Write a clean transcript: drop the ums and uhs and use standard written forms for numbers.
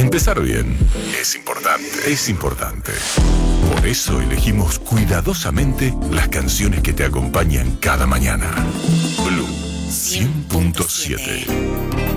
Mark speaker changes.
Speaker 1: Empezar bien es importante. Es importante. Por eso elegimos cuidadosamente las canciones que te acompañan cada mañana. Blue 100.7